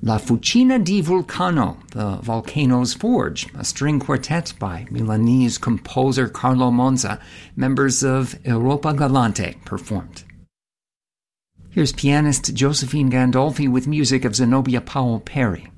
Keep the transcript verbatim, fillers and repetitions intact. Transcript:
La Fucina di Vulcano, The Volcano's Forge, a string quartet by Milanese composer Carlo Monza, members of Europa Galante, performed. Here's pianist Josephine Gandolfi with music of Zenobia Powell Perry.